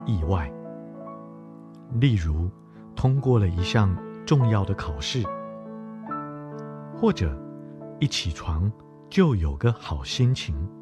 意外。例如，通过了一项重要的考试，或者一起床就有个好心情。